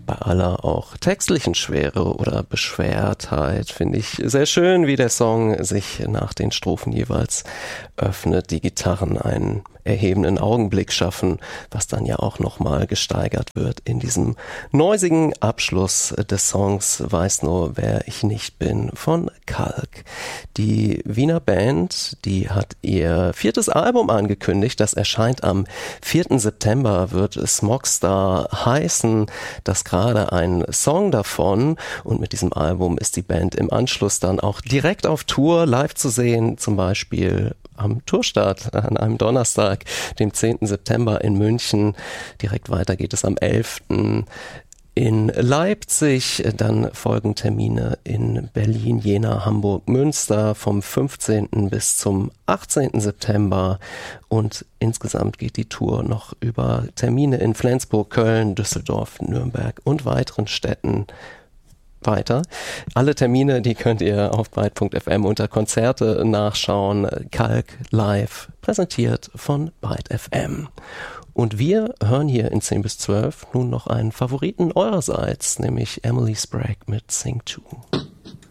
Bei aller auch textlichen Schwere oder Beschwertheit finde ich sehr schön, wie der Song sich nach den Strophen jeweils öffnet, die Gitarren einen erhebenden Augenblick schaffen, was dann ja auch nochmal gesteigert wird in diesem neusigen Abschluss des Songs Weiß nur, wer ich nicht bin von Kalk. Die Wiener Band, die hat ihr 4. Album angekündigt, das erscheint am 4. September, wird Smogstar heißen, das gerade ein Song davon, und mit diesem Album ist die Band im Anschluss dann auch direkt auf Tour live zu sehen, zum Beispiel am Tourstart an einem Donnerstag, dem 10. September in München. Direkt weiter geht es am 11. in Leipzig, dann folgen Termine in Berlin, Jena, Hamburg, Münster vom 15. bis zum 18. September und insgesamt geht die Tour noch über Termine in Flensburg, Köln, Düsseldorf, Nürnberg und weiteren Städten weiter. Alle Termine, die könnt ihr auf Byte.fm unter Konzerte nachschauen. Kalk live, präsentiert von Byte FM. Und wir hören hier in 10 bis 12 nun noch einen Favoriten eurerseits, nämlich Emily Sprague mit Sing 2.